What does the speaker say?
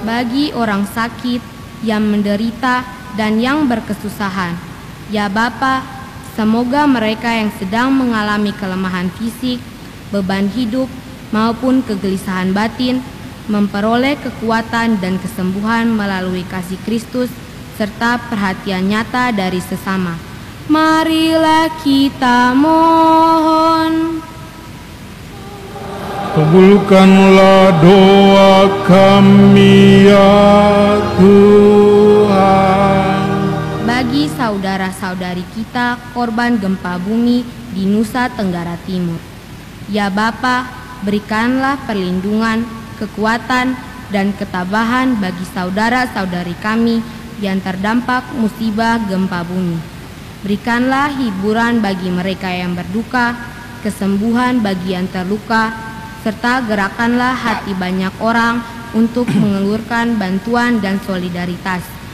bagi orang sakit yang menderita dan yang berkesusahan. Ya Bapa, semoga mereka yang sedang mengalami kelemahan fisik, beban hidup, maupun kegelisahan batin memperoleh kekuatan dan kesembuhan melalui kasih Kristus serta perhatian nyata dari sesama. Marilah kita mohon. Kabulkanlah doa kami ya Tuhan. Bagi saudara-saudari kita korban gempa bumi di Nusa Tenggara Timur, ya Bapa, berikanlah perlindungan, kekuatan, dan ketabahan bagi saudara-saudari kami yang terdampak musibah gempa bumi. Berikanlah hiburan bagi mereka yang berduka, kesembuhan bagi yang terluka, serta gerakanlah hati banyak orang untuk mengelurkan bantuan dan solidaritas.